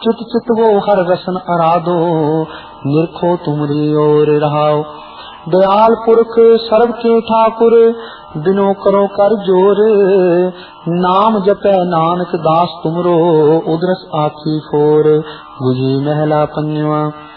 चित चित वो हर रसन अराधो, निरखो तुमरी ओर रहाओ। दयाल पुरख सर्व के ठाकुर, बिनो करो कर जोर। नाम जपै नानक दास तुमरो, उदरस आखी फोर। गुजी महला पंजवा।